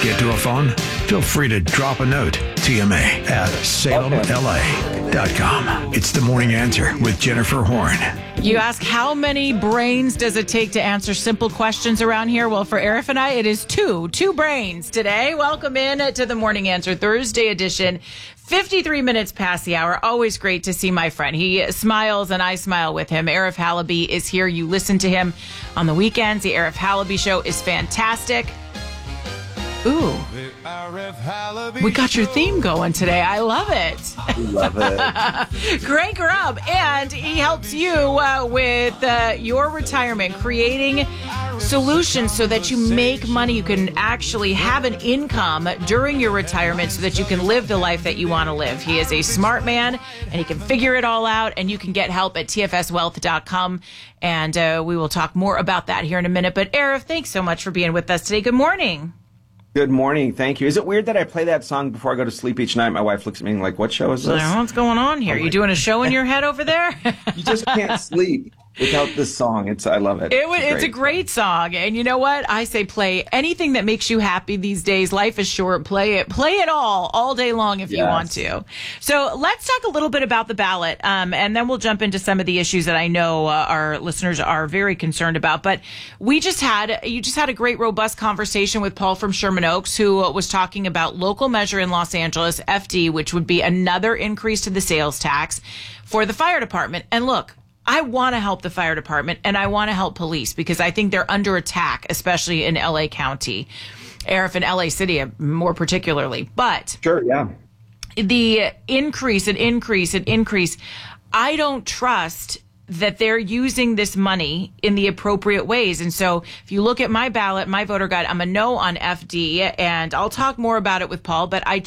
get to a phone? Feel free to drop a note. TMA at salemla.com. It's the Morning Answer with Jennifer Horn. You ask, how many brains does it take to answer simple questions around here? Well, for Arif and I, it is two brains today. Welcome in to the Morning Answer Thursday edition. 53 minutes past the hour. Always great to see my friend. He smiles and I smile with him. Arif Halaby is here. You listen to him on the weekends. The Arif Halaby Show is fantastic. Ooh, we got your theme going today. I love it. I love it. Greg Grubb, and he helps you with your retirement, creating solutions so that you make money. You can actually have an income during your retirement so that you can live the life that you want to live. He is a smart man, and he can figure it all out, and you can get help at tfswealth.com, and we will talk more about that here in a minute. But Arif, thanks so much for being with us today. Good morning. Good morning. Thank you. Is it weird that I play that song before I go to sleep each night? My wife looks at me like, what show is this? What's going on here? You doing a show in your head over there? You just can't sleep without this song. I love it. It's a great song. And you know what? I say play anything that makes you happy these days. Life is short. Play it. Play it all day long if you want to. So let's talk a little bit about the ballot. And then we'll jump into some of the issues that I know our listeners are very concerned about. But you just had a great, robust conversation with Paul from Sherman Oaks, who was talking about local measure in Los Angeles, FD, which would be another increase to the sales tax for the fire department. And look, I want to help the fire department and I want to help police because I think they're under attack, especially in LA County, Arif, in LA City more particularly. But sure, yeah, the increase, I don't trust that they're using this money in the appropriate ways. And so if you look at my ballot, my voter guide, I'm a no on FD, and I'll talk more about it with Paul, but I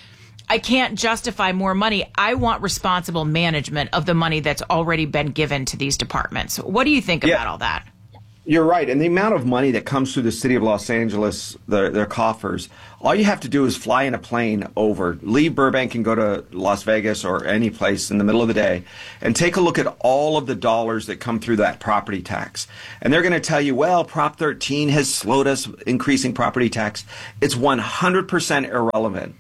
can't justify more money. I want responsible management of the money that's already been given to these departments. What do you think about all that? You're right. And the amount of money that comes through the city of Los Angeles, their coffers, all you have to do is fly in a plane over, leave Burbank and go to Las Vegas or any place in the middle of the day and take a look at all of the dollars that come through that property tax. And they're going to tell you, well, Prop 13 has slowed us increasing property tax. It's 100% irrelevant.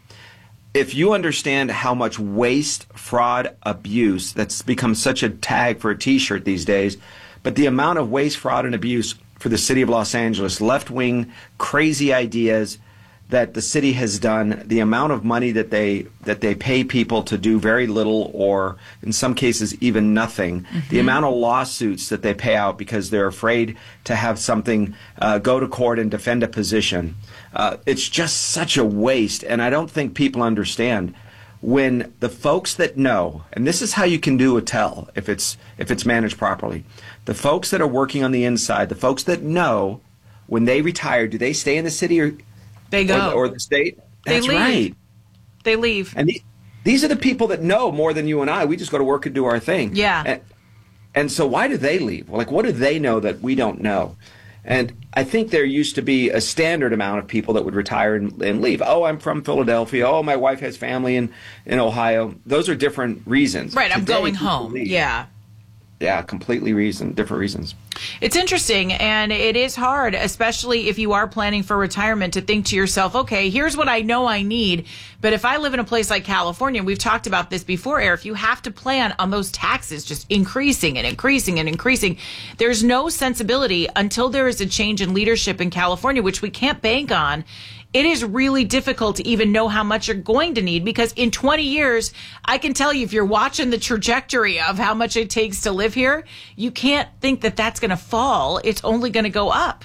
If you understand how much waste, fraud, abuse, that's become such a tag for a T-shirt these days, but the amount of waste, fraud, and abuse for the city of Los Angeles, left-wing, crazy ideas that the city has done, the amount of money that they pay people to do very little or in some cases even nothing, the amount of lawsuits that they pay out because they're afraid to have something go to court and defend a position. It's just such a waste, and I don't think people understand when the folks that know, and this is how you can do a tell if it's managed properly, the folks that are working on the inside, the folks that know when they retire, do they stay in the city or they go or the state? That's they leave. Right. They leave. And these are the people that know more than you and I. We just go to work and do our thing. Yeah. And so why do they leave? Well, like, what do they know that we don't know? And I think there used to be a standard amount of people that would retire and leave. Oh, I'm from Philadelphia. Oh, my wife has family in Ohio. Those are different reasons. Right, I'm going home. Yeah. Yeah, completely different reasons. It's interesting, and it is hard, especially if you are planning for retirement, to think to yourself, okay, here's what I know I need. But if I live in a place like California, we've talked about this before, Eric, you have to plan on those taxes just increasing and increasing and increasing. There's no sensibility until there is a change in leadership in California, which we can't bank on. It is really difficult to even know how much you're going to need because in 20 years, I can tell you if you're watching the trajectory of how much it takes to live here, you can't think that that's going to fall. It's only going to go up.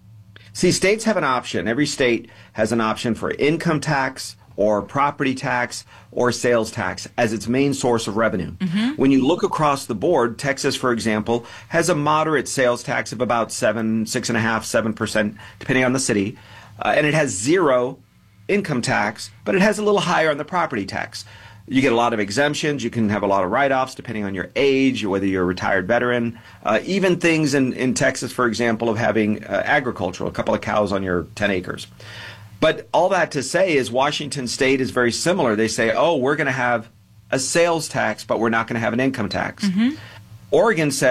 See, states have an option. Every state has an option for income tax or property tax or sales tax as its main source of revenue. When you look across the board, Texas, for example, has a moderate sales tax of about 6.5%, depending on the city. And it has zero income tax, but it has a little higher on the property tax. You get a lot of exemptions. You can have a lot of write-offs depending on your age, whether you're a retired veteran. Even things in Texas, for example, of having agricultural, a couple of cows on your 10 acres. But all that to say is Washington State is very similar. They say, oh, we're going to have a sales tax, but we're not going to have an income tax. Oregon says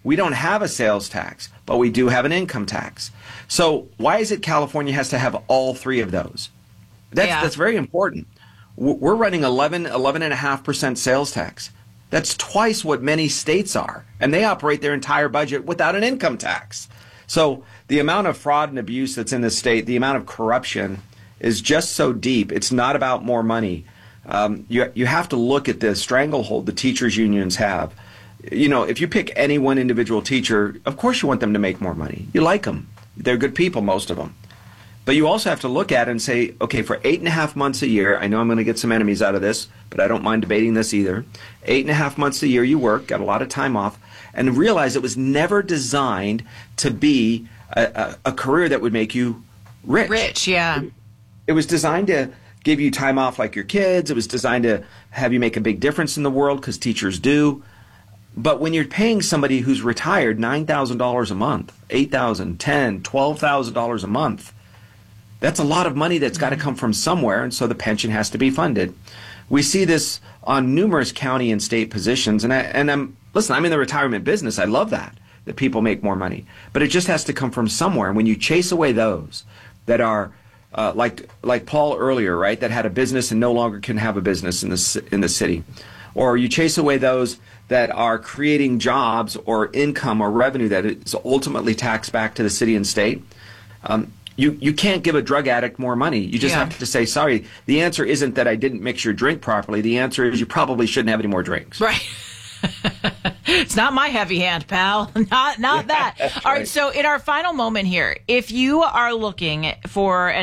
We don't have a sales tax, but we do have an income tax. So why is it California has to have all three of those? That's very important. We're running 11.5% sales tax. That's twice what many states are, and they operate their entire budget without an income tax. So the amount of fraud and abuse that's in the state, the amount of corruption is just so deep. It's not about more money. You have to look at the stranglehold the teachers unions have. You know, if you pick any one individual teacher, of course you want them to make more money. You like them. They're good people, most of them. But you also have to look at it and say, okay, for 8.5 months a year, I know I'm going to get some enemies out of this, but I don't mind debating this either. 8.5 months a year you work, got a lot of time off, and realize it was never designed to be a career that would make you rich. Rich, yeah. It was designed to give you time off like your kids. It was designed to have you make a big difference in the world because teachers do. But when you're paying somebody who's retired $9,000 a month, $8,000, $10,000, $12,000 a month, that's a lot of money that's got to come from somewhere, and so the pension has to be funded. We see this on numerous county and state positions, and I'm in the retirement business. I love that people make more money, but it just has to come from somewhere. And when you chase away those that are like Paul earlier, right, that had a business and no longer can have a business in the city, or you chase away those that are creating jobs or income or revenue that is ultimately taxed back to the city and state. You can't give a drug addict more money. You just have to say, sorry, the answer isn't that I didn't mix your drink properly. The answer is you probably shouldn't have any more drinks. Right. It's not my heavy hand, pal. Not that. All right. So in our final moment here, if you are looking for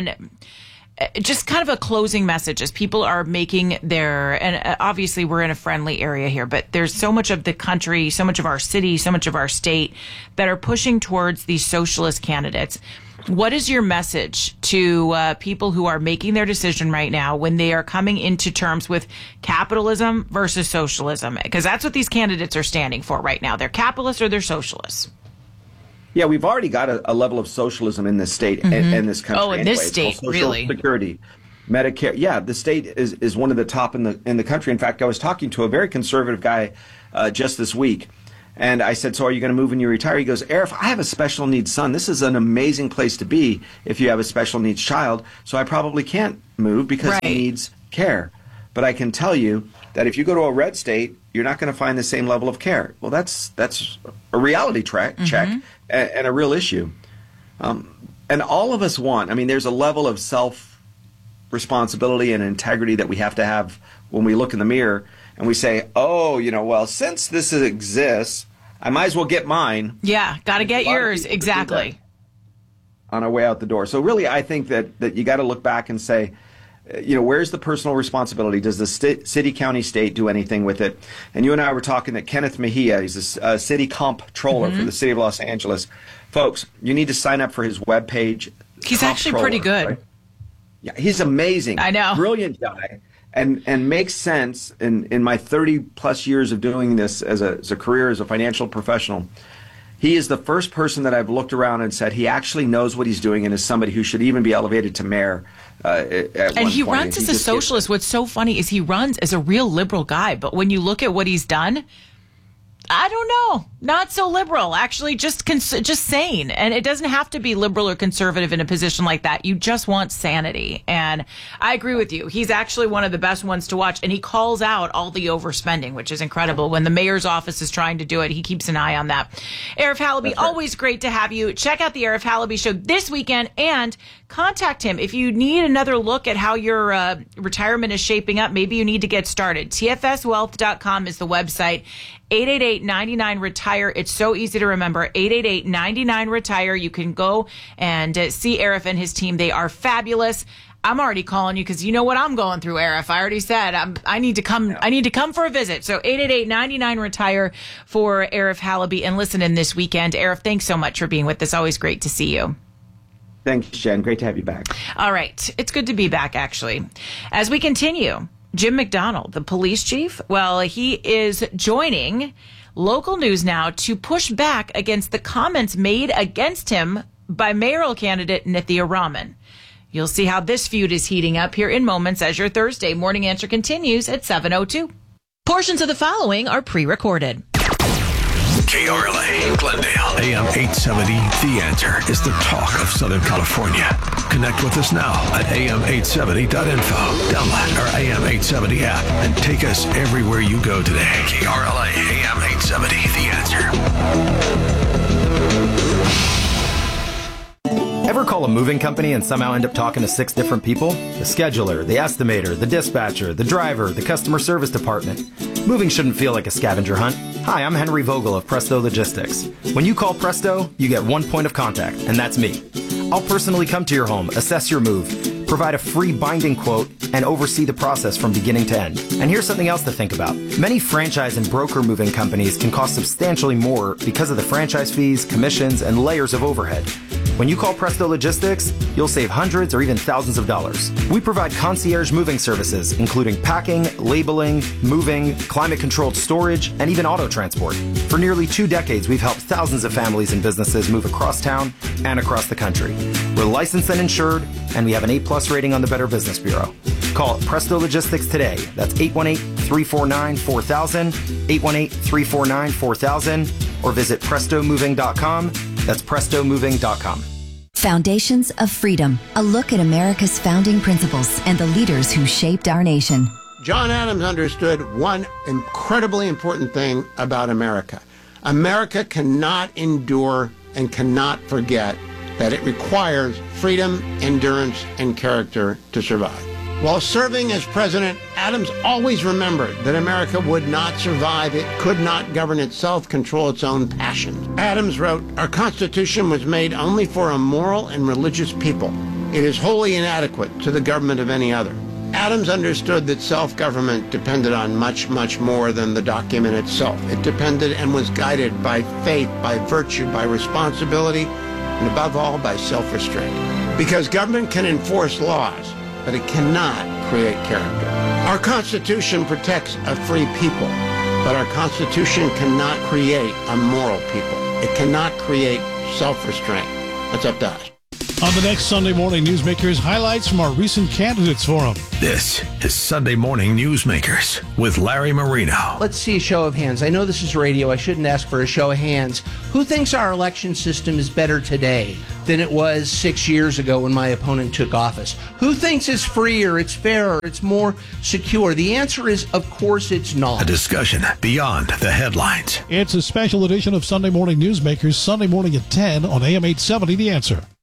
just kind of a closing message as people are making and obviously we're in a friendly area here, but there's so much of the country, so much of our city, so much of our state that are pushing towards these socialist candidates. What is your message to people who are making their decision right now when they are coming into terms with capitalism versus socialism? Because that's what these candidates are standing for right now. They're capitalists or they're socialists. Yeah, we've already got a level of socialism in this state and this country. Oh, in this state, really? Social Security, Medicare. Yeah, the state is one of the top in the country. In fact, I was talking to a very conservative guy just this week. And I said, so are you going to move when you retire? He goes, Arif, I have a special needs son. This is an amazing place to be if you have a special needs child. So I probably can't move because he needs care. But I can tell you that if you go to a red state, you're not going to find the same level of care. Well, that's a reality check and a real issue. And all of us there's a level of self-responsibility and integrity that we have to have when we look in the mirror and we say, since this exists, I might as well get mine. Yeah, got to get yours. Exactly. On our way out the door. So really, I think that you got to look back and say, where's the personal responsibility? Does the city, county, state do anything with it? And you and I were talking that Kenneth Mejia, he's a city comptroller for the city of Los Angeles. Folks, you need to sign up for his webpage. He's actually pretty good. Right? Yeah, he's amazing. I know. Brilliant guy. And makes sense in my 30-plus years of doing this as a career, as a financial professional. He is the first person that I've looked around and said he actually knows what he's doing and is somebody who should even be elevated to mayor at one And he point. runs as a socialist. What's so funny is he runs as a real liberal guy, but when you look at what he's done, I don't know. Not so liberal, actually, just sane. And it doesn't have to be liberal or conservative in a position like that. You just want sanity. And I agree with you. He's actually one of the best ones to watch. And he calls out all the overspending, which is incredible. When the mayor's office is trying to do it, he keeps an eye on that. Arif Halaby, always great to have you. Check out the Arif Halaby Show this weekend and contact him. If you need another look at how your retirement is shaping up, maybe you need to get started. TFSwealth.com is the website. 888-99-RETIRE. It's so easy to remember. 888-99-RETIRE. You can go and see Arif and his team. They are fabulous. I'm already calling you because you know what I'm going through, Arif. I already said I need to come. I need to come for a visit. So 888-99-RETIRE for Arif Halaby and listen in this weekend. Arif, thanks so much for being with us. Always great to see you. Thanks, Jen. Great to have you back. All right. It's good to be back, actually. As we continue, Jim McDonald, the police chief, well, he is joining local news now to push back against the comments made against him by mayoral candidate Nithya Raman. You'll see how this feud is heating up here in moments as your Thursday Morning Answer continues at 7:02. Portions of the following are pre-recorded. KRLA, Glendale, AM 870. The Answer is the talk of Southern California. Connect with us now at am870.info. Download our AM 870 app and take us everywhere you go today. KRLA, AM 870. The Answer. Ever call a moving company and somehow end up talking to 6 different people? The scheduler, the estimator, the dispatcher, the driver, the customer service department. Moving shouldn't feel like a scavenger hunt. Hi, I'm Henry Vogel of Presto Logistics. When you call Presto, you get one point of contact, and that's me. I'll personally come to your home, assess your move, provide a free binding quote, and oversee the process from beginning to end. And here's something else to think about. Many franchise and broker moving companies can cost substantially more because of the franchise fees, commissions, and layers of overhead. When you call Presto Logistics, you'll save hundreds or even thousands of dollars. We provide concierge moving services, including packing, labeling, moving, climate-controlled storage, and even auto transport. For nearly 2 decades, we've helped thousands of families and businesses move across town and across the country. We're licensed and insured, and we have an A+ rating on the Better Business Bureau. Call Presto Logistics today. That's 818-349-4000, 818-349-4000, or visit prestomoving.com. That's prestomoving.com. Foundations of Freedom, a look at America's founding principles and the leaders who shaped our nation. John Adams understood one incredibly important thing about America. America cannot endure and cannot forget that it requires freedom, endurance, and character to survive. While serving as president, Adams always remembered that America would not survive. It could not govern itself, control its own passions. Adams wrote, "Our Constitution was made only for a moral and religious people. It is wholly inadequate to the government of any other." Adams understood that self-government depended on much, much more than the document itself. It depended and was guided by faith, by virtue, by responsibility, and above all, by self-restraint. Because government can enforce laws, but it cannot create character. Our Constitution protects a free people, but our Constitution cannot create a moral people. It cannot create self-restraint. That's up to us. On the next Sunday Morning Newsmakers, highlights from our recent candidates forum. This is Sunday Morning Newsmakers with Larry Marino. Let's see a show of hands. I know this is radio. I shouldn't ask for a show of hands. Who thinks our election system is better today than it was 6 years ago when my opponent took office? Who thinks it's freer, it's fairer, it's more secure? The answer is, of course, it's not. A discussion beyond the headlines. It's a special edition of Sunday Morning Newsmakers, Sunday morning at 10 on AM 870, The Answer.